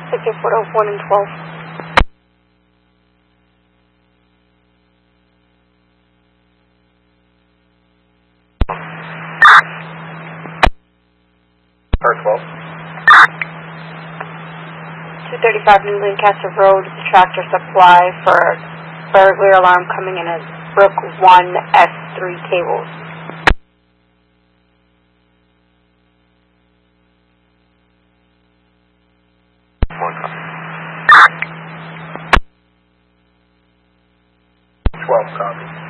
Ticket photo 1 and 12. Car 12. 235 New Lancaster Road, Tractor Supply for burglary alarm coming in as Brook 1 S3 cables. One copy. 12 copy.